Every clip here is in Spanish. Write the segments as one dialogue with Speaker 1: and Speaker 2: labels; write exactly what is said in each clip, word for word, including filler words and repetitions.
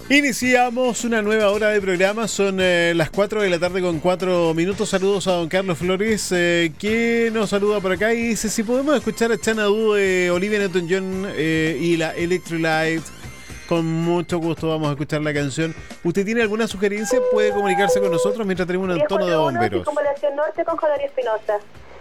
Speaker 1: Iniciamos una nueva hora de programa, son eh, las cuatro de la tarde con cuatro minutos. Saludos a don Carlos Flores, eh, que nos saluda por acá y dice si podemos escuchar a Xanadu de Olivia Newton-John eh, y la Electrolyte. Con mucho gusto vamos a escuchar la canción. ¿Usted tiene alguna sugerencia? Puede comunicarse con nosotros mientras tenemos un tono de bomberos.
Speaker 2: Circunvalación Norte con Janorio Espinosa,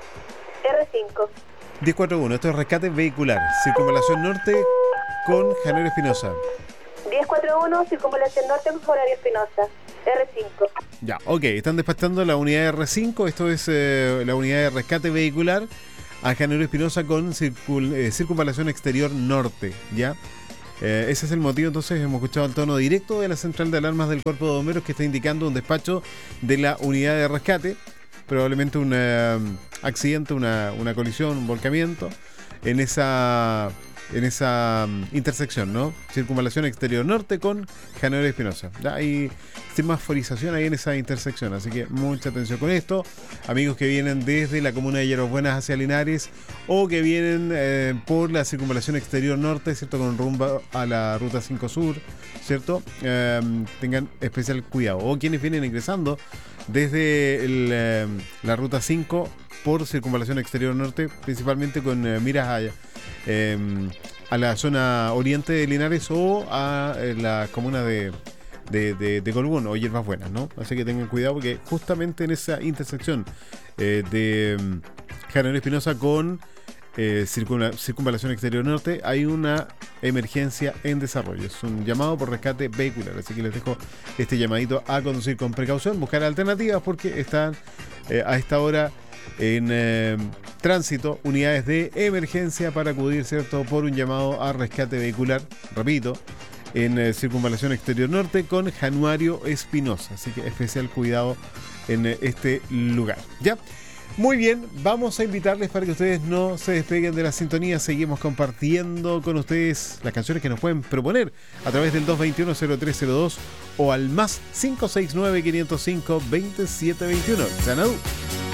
Speaker 2: R cinco.
Speaker 1: diez cuarenta y uno, esto es rescate vehicular. Circunvalación Norte con Janorio Espinosa.
Speaker 2: diez cuarenta y uno, Circunvalación Norte con Janorio Espinosa, R cinco.
Speaker 1: Ya, ok, están despachando la unidad R cinco, esto es eh, la unidad de rescate vehicular a Janorio Espinosa con circul, eh, Circunvalación Exterior Norte, ¿ya? Eh, ese es el motivo, entonces hemos escuchado el tono directo de la central de alarmas del Cuerpo de Bomberos que está indicando un despacho de la unidad de rescate, probablemente un eh, accidente, una, una colisión, un volcamiento en esa... en esa um, intersección, ¿no? Circunvalación Exterior Norte con Janorio Espinosa. Ya hay semaforización ahí en esa intersección, así que mucha atención con esto. Amigos que vienen desde la comuna de Hierbas Buenas hacia Linares o que vienen eh, por la Circunvalación Exterior Norte, ¿cierto? Con rumbo a la Ruta cinco Sur, ¿cierto? Eh, tengan especial cuidado. O quienes vienen ingresando desde el, eh, la Ruta cinco por Circunvalación Exterior Norte, principalmente con eh, miras a... Eh, a la zona oriente de Linares o a eh, la comuna de, de, de, de Colbún o Hierbas Buenas, ¿no? Así que tengan cuidado porque justamente en esa intersección eh, de um, Janorio Espinosa con eh, circunval- Circunvalación Exterior Norte hay una emergencia en desarrollo. Es un llamado por rescate vehicular, así que les dejo este llamadito a conducir con precaución, buscar alternativas porque están eh, a esta hora en eh, tránsito unidades de emergencia para acudir, ¿cierto?, por un llamado a rescate vehicular, repito, en eh, Circunvalación Exterior Norte con Janorio Espinosa, así que especial cuidado en eh, este lugar, ¿ya? Muy bien, vamos a invitarles para que ustedes no se despeguen de la sintonía. Seguimos compartiendo con ustedes las canciones que nos pueden proponer a través del dos dos uno, cero tres cero dos o al más cinco seis nueve, cinco cero cinco, dos siete dos uno. Xanadu.